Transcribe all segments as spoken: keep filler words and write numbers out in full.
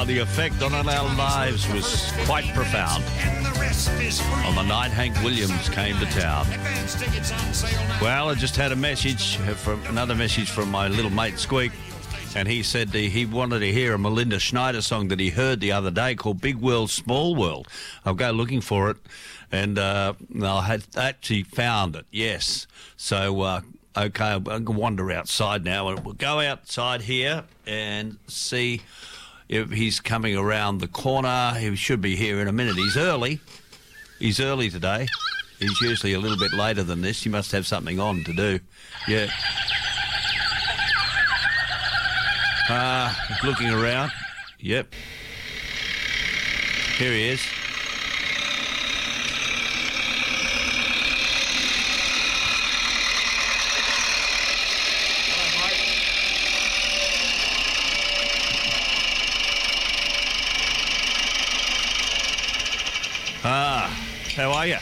Wow, the effect on our lives was quite profound on the night Hank Williams came to town. Well, I just had a message from another message from my little mate Squeak, and he said he wanted to hear a Melinda Schneider song that he heard the other day called Big World, Small World. I'll go looking for it, and uh, I had actually found it, yes. So, uh, okay, I'll wander outside now, and we'll go outside here and see if he's coming around the corner. He should be here in a minute. He's early. He's early today. He's usually a little bit later than this. He must have something on to do. Yeah. Uh, looking around. Yep. Here he is. Ah, how are you?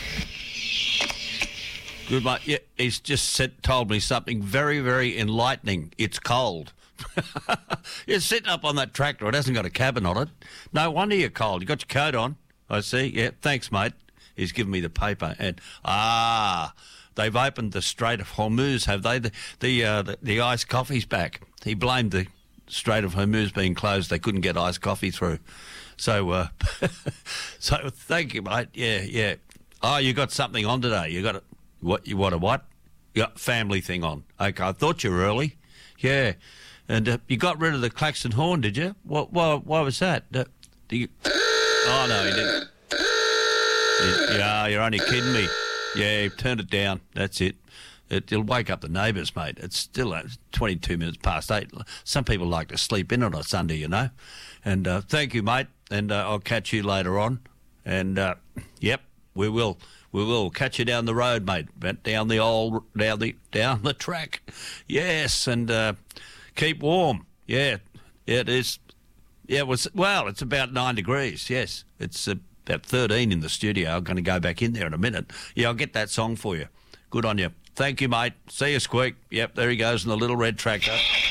Good, mate. Yeah, he's just said, told me something very, very enlightening. It's cold. You're sitting up on that tractor. It hasn't got a cabin on it. No wonder you're cold. You got your coat on. I see. Yeah, thanks, mate. He's given me the paper. And, ah, they've opened the Strait of Hormuz, have they? The the, uh, the, the iced coffee's back. He blamed the Strait of Hormuz being closed. They couldn't get iced coffee through. So, uh, so thank you, mate. Yeah, yeah. Oh, you got something on today. You got a, what? You want a what? You got family thing on. Okay, I thought you were early. Yeah, and uh, you got rid of the klaxon horn, did you? What? Why? Why was that? Uh, do you... Oh no, you didn't. You, yeah, you're only kidding me. Yeah, turned it down. That's it. It, it'll wake up the neighbours, mate. It's still uh, twenty-two minutes past eight. Some people like to sleep in on a Sunday, you know. And uh, thank you, mate. And uh, I'll catch you later on. And, uh, yep, we will. We will catch you down the road, mate. Down the old, down the down the track. Yes, and uh, keep warm. Yeah, yeah, it is. Yeah, it was, well, it's about nine degrees, yes. It's uh, about thirteen in the studio. I'm going to go back in there in a minute. Yeah, I'll get that song for you. Good on you. Thank you, mate. See you, Squeak. Yep, there he goes in the little red tractor.